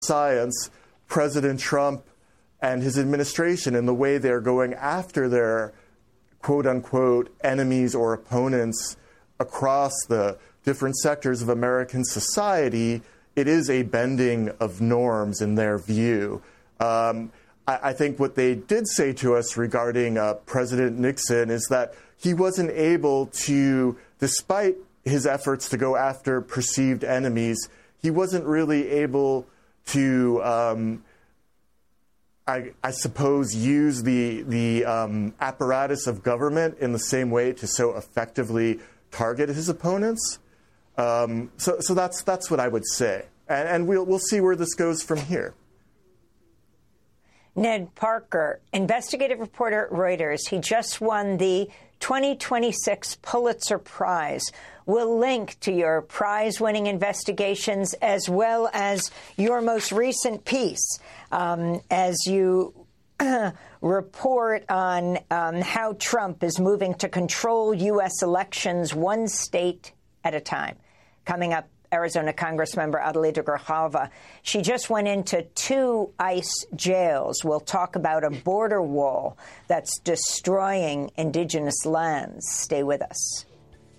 science, President Trump and his administration and the way they're going after their quote-unquote enemies or opponents across the different sectors of American society, it is a bending of norms in their view. I think what they did say to us regarding President Nixon is that he wasn't able to, despite his efforts to go after perceived enemies, he wasn't really able to, I suppose, use the apparatus of government in the same way to so effectively target his opponents. So that's what I would say, and we'll see where this goes from here. Ned Parker, investigative reporter at Reuters. He just won the 2026 Pulitzer Prize. We'll link to your prize-winning investigations as well as your most recent piece as you report on how Trump is moving to control U.S. elections one state at a time. Coming up, Arizona Congressmember Adelita Grijalva. She just went into 2 ICE jails. We'll talk about a border wall that's destroying indigenous lands. Stay with us.